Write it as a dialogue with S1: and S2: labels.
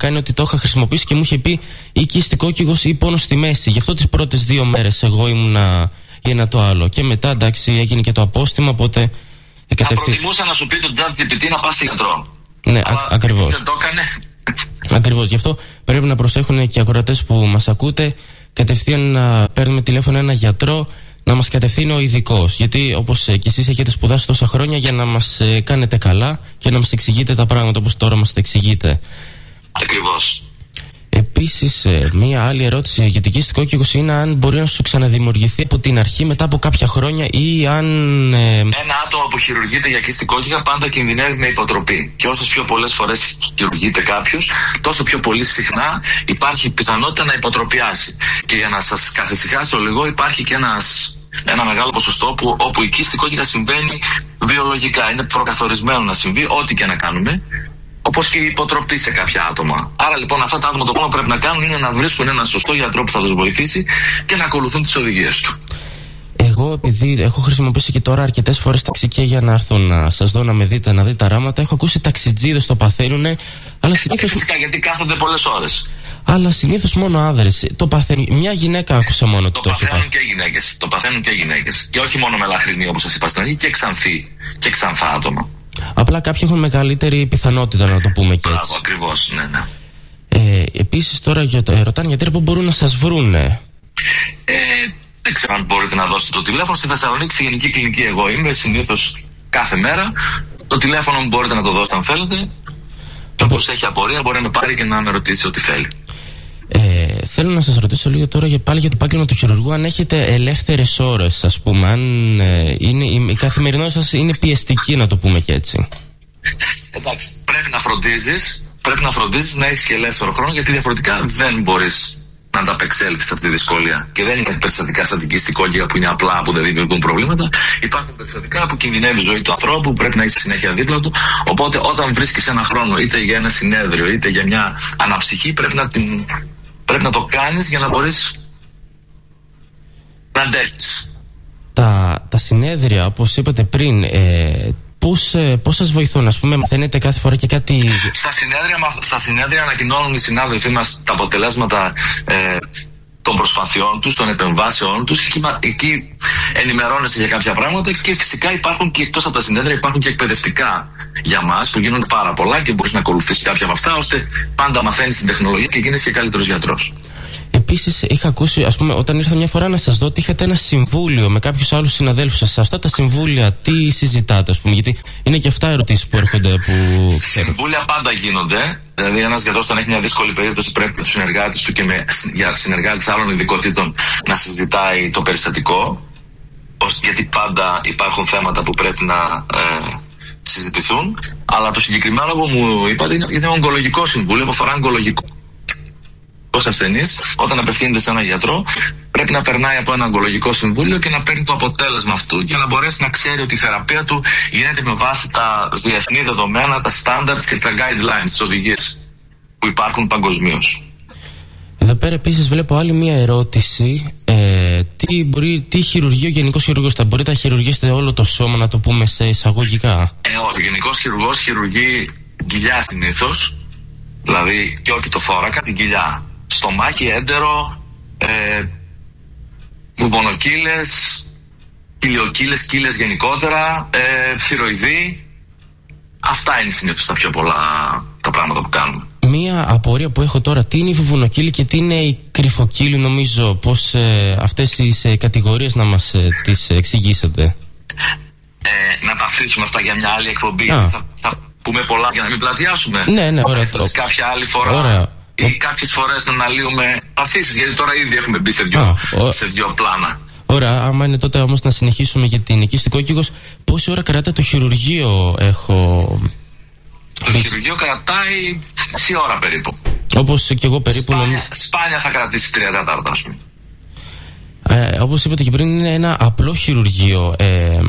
S1: προσωπικά είναι ότι το είχα χρησιμοποιήσει και μου είχε πει ή οικιστικό κύγος ή πόνο στη μέση. Γι' αυτό τις πρώτες 2 μέρες εγώ ήμουνα για ένα το άλλο. Και μετά εντάξει έγινε και το απόστημα, οπότε.
S2: Θα προτιμούσα να σου πει το ChatGPT να πας σε γιατρό.
S1: Ναι, ακριβώς.
S2: Δεν το έκανε.
S1: Ακριβώς. Γι' αυτό πρέπει να προσέχουν και οι ακροατές που μας ακούτε. Κατευθείαν να παίρνουμε τηλέφωνο ένα γιατρό, να μας κατευθύνει ο ειδικός. Γιατί όπως και εσείς έχετε σπουδάσει τόσα χρόνια για να μας κάνετε καλά και να μας εξηγείτε τα πράγματα όπως τώρα μας τα εξηγείτε.
S2: Ακριβώς.
S1: Επίσης, μία άλλη ερώτηση για την οικιστικό κύγος είναι αν μπορεί να σου ξαναδημιουργηθεί από την αρχή μετά από κάποια χρόνια ή αν.
S2: Ένα άτομο που χειρουργείται για οικιστικό κύγα πάντα κινδυνεύει με υποτροπή. Και όσες πιο πολλές φορές χειρουργείται κάποιος, τόσο πιο πολύ συχνά υπάρχει πιθανότητα να υποτροπιάσει. Και για να σας καθησυχάσω λίγο, υπάρχει και ένα μεγάλο ποσοστό όπου η οικιστικό κύγα συμβαίνει βιολογικά. Είναι προκαθορισμένο να συμβεί, ό,τι και να κάνουμε. Όπως και η υποτροπή σε κάποια άτομα. Άρα λοιπόν αυτά τα άτομα το μόνο που πρέπει να κάνουν είναι να βρίσκουν έναν σωστό γιατρό που θα τους βοηθήσει και να ακολουθούν τις οδηγίες του.
S1: Εγώ, επειδή έχω χρησιμοποιήσει και τώρα αρκετές φορές ταξί και για να έρθω να σας δω, να με δείτε, να δείτε τα ράματα, έχω ακούσει ταξιτζίδες το παθαίνουνε. Αλλά συνήθως.
S2: Φυσικά, γιατί κάθονται πολλές ώρες.
S1: Αλλά συνήθως μόνο άνδρες το παθαίνουν. Μια γυναίκα άκουσα μόνο ότι το έχει πάθει.
S2: Το παθαίνουν και γυναίκες. Και όχι μόνο μελαχρινοί όπως σας είπα στην αρχή, και ξανθοί και ξανθά άτομα.
S1: Απλά κάποιοι έχουν μεγαλύτερη πιθανότητα να το πούμε και έτσι.
S2: Ακριβώς, ναι.
S1: Επίσης τώρα ρωτάνε γιατί μπορούν να σας βρούνε.
S2: Δεν ξέρω αν μπορείτε να δώσετε το τηλέφωνο. Στη Θεσσαλονίκη, στη Γενική Κλινική, εγώ είμαι συνήθως κάθε μέρα. Το τηλέφωνο μου μπορείτε να το δώσετε αν θέλετε. Και όπως έχει απορία μπορεί να με πάρει και να με ρωτήσει ό,τι θέλει.
S1: Θέλω να σας ρωτήσω λίγο τώρα πάλι για το επάγγελμα του χειρουργού, αν έχετε ελεύθερες ώρες, ας πούμε, αν η καθημερινότητα σας είναι πιεστική, να το πούμε και έτσι.
S2: Εντάξει, πρέπει να φροντίζεις να έχεις και ελεύθερο χρόνο, γιατί διαφορετικά δεν μπορείς να ανταπεξέλθεις σε αυτή τη δυσκολία. Και δεν είναι περιστατικά σαν την οικιστικό κύγα που είναι απλά, που δεν δημιουργούν προβλήματα. Υπάρχουν περιστατικά που κινδυνεύει η ζωή του ανθρώπου, που πρέπει να είσαι συνέχεια δίπλα του. Οπότε όταν βρίσκεις ένα χρόνο, είτε για ένα συνέδριο, είτε για μια αναψυχή, πρέπει να το κάνεις για να μπορείς να αντέχεις.
S1: Τα συνέδρια, όπως είπατε πριν, πώς σας βοηθούν, ας πούμε, μαθαίνετε κάθε φορά και κάτι.
S2: Στα συνέδρια ανακοινώνουν οι συνάδελφοί μας τα αποτελέσματα των προσπαθειών τους, των επεμβάσεών τους, και εκεί ενημερώνεσαι για κάποια πράγματα, και φυσικά υπάρχουν και εκτός από τα συνέδρια υπάρχουν και εκπαιδευτικά για μας που γίνονται πάρα πολλά και μπορείς να ακολουθήσεις κάποια από αυτά, ώστε πάντα μαθαίνεις την τεχνολογία και γίνεις και καλύτερος γιατρός.
S1: Επίσης, είχα ακούσει, ας πούμε, όταν ήρθα μια φορά να σας δω ότι είχατε ένα συμβούλιο με κάποιους άλλους συναδέλφους σας. Σε αυτά τα συμβούλια, τι συζητάτε, ας πούμε, γιατί είναι και αυτά ερωτήσεις που έρχονται.
S2: Συμβούλια πάντα γίνονται. Δηλαδή, ένας γιατρός, όταν έχει μια δύσκολη περίπτωση, πρέπει με τους συνεργάτες του και για συνεργάτες άλλων ειδικοτήτων να συζητάει το περιστατικό. Γιατί πάντα υπάρχουν θέματα που πρέπει να συζητηθούν. Αλλά το συγκεκριμένο που μου είπατε είναι ογκολογικό συμβούλιο που αφορά ογκολογικό. Ως ασθενής, όταν απευθύνεται σε έναν γιατρό, πρέπει να περνάει από ένα ογκολογικό συμβούλιο και να παίρνει το αποτέλεσμα αυτού, για να μπορέσει να ξέρει ότι η θεραπεία του γίνεται με βάση τα διεθνή δεδομένα, τα standards και τα guidelines, τις οδηγίες που υπάρχουν παγκοσμίως.
S1: Εδώ πέρα επίσης βλέπω άλλη μία ερώτηση. Τι χειρουργεί ο γενικός χειρουργός? Θα μπορείτε να χειρουργήσετε όλο το σώμα, να το πούμε σε εισαγωγικά?
S2: Ο γενικός χειρουργός χειρουργεί κοιλιά συνήθως, δηλαδή και όχι το θώρακα, την κοιλιά. Στομάχι, έντερο, βουβονοκύλες, κοιλιοκύλες, κύλες γενικότερα, θηροειδή. Αυτά είναι συνήθως τα πιο πολλά τα πράγματα που κάνουμε.
S1: Μία απορία που έχω τώρα, τι είναι η βουβονοκύλη και τι είναι η κρυφοκύλη, νομίζω, πώς αυτές τις κατηγορίες να μας τις εξηγήσετε.
S2: Να τα αφήσουμε αυτά για μια άλλη εκπομπή. Θα πούμε πολλά για να μην πλατιάσουμε.
S1: Ναι, ωραία.
S2: Κάποια άλλη φορά.
S1: Ωραία.
S2: Ή κάποιες φορές να αναλύουμε αφήσεις, γιατί τώρα ήδη έχουμε μπει σε δύο πλάνα.
S1: Ωραία, άμα είναι τότε όμως να συνεχίσουμε για την οικιστικό κύγος, πόση ώρα κρατάει το χειρουργείο?
S2: Το χειρουργείο κρατάει μισή ώρα περίπου.
S1: Όπως και εγώ περίπου.
S2: Σπάνια θα κρατήσει 3 τέταρτα, ας πούμε.
S1: Όπως είπατε και πριν, είναι ένα απλό χειρουργείο.